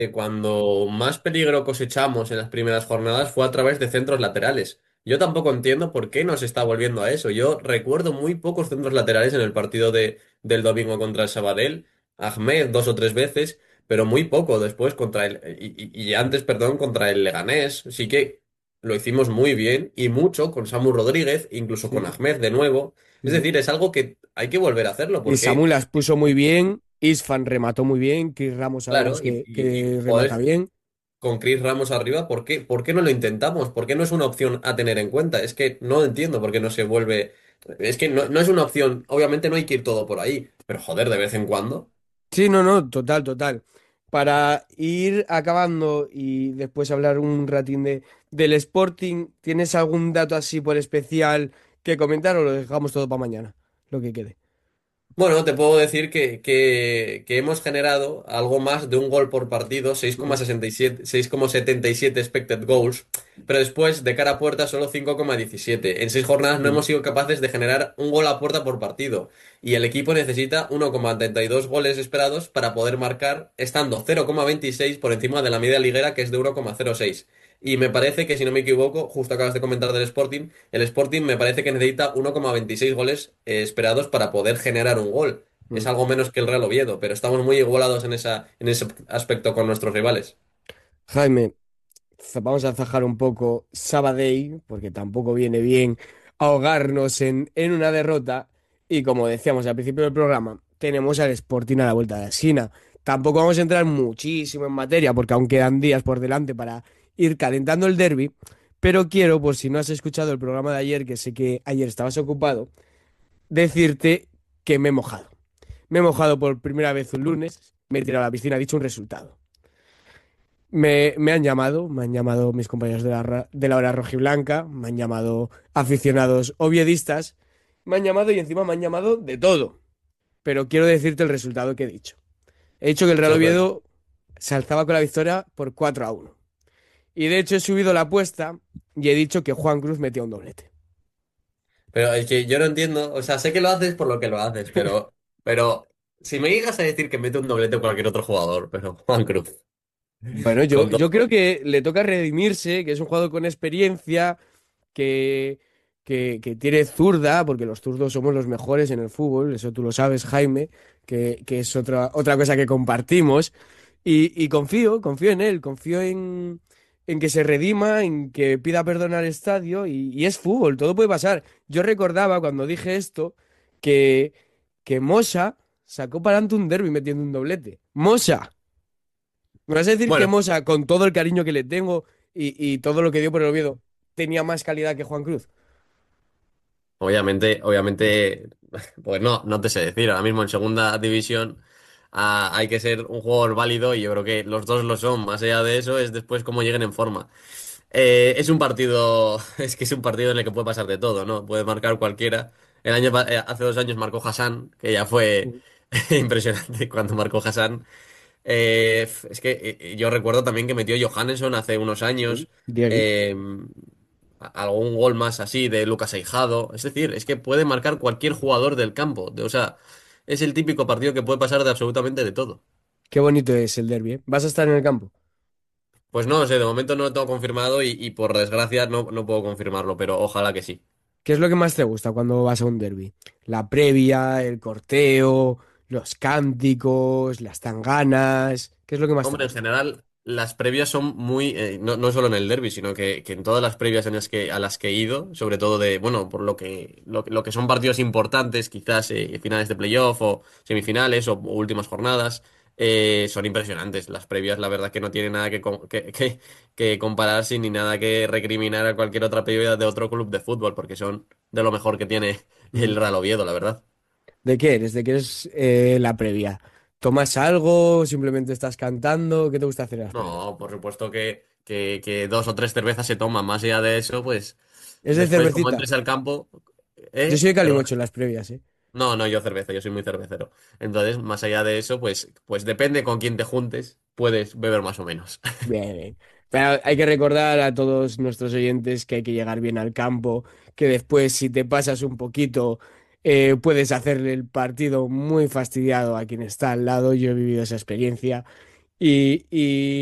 que cuando más peligro cosechamos en las primeras jornadas fue a través de centros laterales. Yo tampoco entiendo por qué nos está volviendo a eso. Yo recuerdo muy pocos centros laterales en el partido del domingo contra el Sabadell. Ahmed dos o tres veces, pero muy poco después contra y antes, perdón, contra el Leganés. Sí que lo hicimos muy bien y mucho con Samu Rodríguez, incluso con Sí. Ahmed de nuevo. Es Mm. decir, es algo que hay que volver a hacerlo Y porque, Samu las puso muy bien, Isfan remató muy bien, Chris Ramos claro, sabemos que remata joder, bien. con Chris Ramos arriba, por qué no lo intentamos? ¿Por qué no es una opción a tener en cuenta? Es que no entiendo por qué no se vuelve. Es que no es una opción. Obviamente no hay que ir todo por ahí, pero joder, de vez en cuando. Sí, no, no, total, total. Para ir acabando y después hablar un ratín del Sporting, ¿tienes algún dato así por especial que comentar o lo dejamos todo para mañana? Lo que quede. Bueno, te puedo decir que hemos generado algo más de un gol por partido, Mm. 6,67, 6,77 expected goals, pero después de cara a puerta solo 5,17. En 6 jornadas no Mm. hemos sido capaces de generar un gol a puerta por partido y el equipo necesita 1,32 goles esperados para poder marcar, estando 0,26 por encima de la media liguera que es de 1,06. Y me parece que, si no me equivoco, justo acabas de comentar del Sporting, el Sporting me parece que necesita 1,26 goles esperados para poder generar un gol. Es Mm. algo menos que el Real Oviedo, pero estamos muy igualados en ese aspecto con nuestros rivales. Jaime, vamos a zajar un poco Sabadell, porque tampoco viene bien ahogarnos en una derrota. Y como decíamos al principio del programa, tenemos al Sporting a la vuelta de la esquina. Tampoco vamos a entrar muchísimo en materia, porque aún quedan días por delante para ir calentando el derby. Pero quiero, por si no has escuchado el programa de ayer, que sé que ayer estabas ocupado, decirte que me he mojado. Me he mojado por primera vez un lunes, me he tirado a la piscina, he dicho un resultado. Me han llamado mis compañeros de la hora rojiblanca, me han llamado aficionados oviedistas, me han llamado y encima me han llamado de todo. Pero quiero decirte el resultado que he dicho. He dicho que el Real Sorpresa. Oviedo se alzaba con la victoria por 4-1. Y de hecho he subido la apuesta y he dicho que Juan Cruz metía un doblete. Pero es que yo no entiendo, o sea, sé que lo haces por lo que lo haces, pero si me llegas a decir que mete un doblete cualquier otro jugador, pero Juan Cruz, Bueno, con yo todo. creo que le toca redimirse, que es un jugador con experiencia, que, que tiene zurda, porque los zurdos somos los mejores en el fútbol, eso tú lo sabes, Jaime, que es otra cosa que compartimos. Y confío en él, confío en que se redima, en que pida perdón al estadio, y es fútbol, todo puede pasar. Yo recordaba cuando dije esto que, que Mosa sacó para adelante un derbi metiendo un doblete. ¡Mosa! ¿Me vas a decir que Bueno, Mosa, con todo el cariño que le tengo y todo lo que dio por el Oviedo, tenía más calidad que Juan Cruz? obviamente, pues no te sé decir. Ahora mismo en segunda división hay que ser un jugador válido y yo creo que los dos lo son. Más allá de eso es después cómo lleguen en forma. Es un partido, es que es un partido en el que puede pasar de todo, ¿no? Puede marcar cualquiera. Hace 2 años marcó Hassan, que ya fue impresionante cuando marcó Hassan. Es que yo recuerdo también que metió Johannesson hace unos Sí. años. Diego. eh, Algún gol más así de Lucas Aijado. Es decir, es que puede marcar cualquier jugador del campo. O sea, es el típico partido que puede pasar de absolutamente de todo. Qué bonito es el derbi, ¿eh? ¿Vas a estar en el campo? Pues no sé, de momento no lo tengo confirmado y por desgracia no puedo confirmarlo, pero ojalá que sí. ¿Qué es lo que más te gusta cuando vas a un derbi? La previa, el corteo, los cánticos, las tanganas. ¿Qué es lo que más te Hombre, en gusta? general, las previas son muy, no solo en el derby, sino que en todas las previas a las que he ido, sobre todo de, bueno, por lo que son partidos importantes, quizás finales de playoff o semifinales o últimas jornadas, son impresionantes. Las previas, la verdad, que no tienen nada que compararse ni nada que recriminar a cualquier otra previa de otro club de fútbol, porque son de lo mejor que tiene Mm. el Real Oviedo, la verdad. ¿De qué eres? ¿De qué es la previa? ¿Tomas algo? ¿Simplemente estás cantando? ¿Qué te gusta hacer en las previas? No, por supuesto que dos o tres cervezas se toman. Más allá de eso, pues ¿Es de después, como cervecita? entres al campo, Yo soy de Perdón. calimocho en las previas, ¿eh? No, no, yo cerveza, yo soy muy cervecero. Entonces, más allá de eso, pues depende con quién te juntes, puedes beber más o menos. Bien, bien. Pero hay que recordar a todos nuestros oyentes que hay que llegar bien al campo, que después si te pasas un poquito puedes hacerle el partido muy fastidiado a quien está al lado. Yo he vivido esa experiencia Y